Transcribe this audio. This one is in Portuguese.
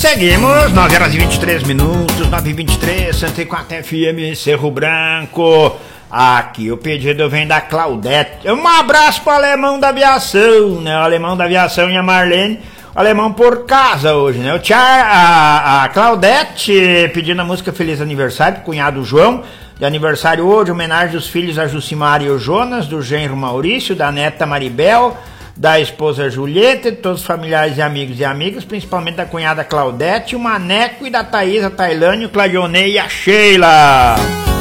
Seguimos, 9 horas e 23 minutos, 9h23, 104 FM, Cerro Branco. Aqui o pedido vem da Claudete. Um abraço pro alemão da aviação, né? O alemão da aviação e a Marlene. O alemão por casa hoje, né? A Claudete pedindo a música Feliz Aniversário pro cunhado João. De aniversário hoje, homenagem dos filhos a Jucimara e o Jonas, do genro Maurício, da neta Maribel, da esposa Julieta, de todos os familiares e amigos e amigas, principalmente da cunhada Claudete, o Maneco e da Thaís, a Tailândia, o Cladionei e a Sheila.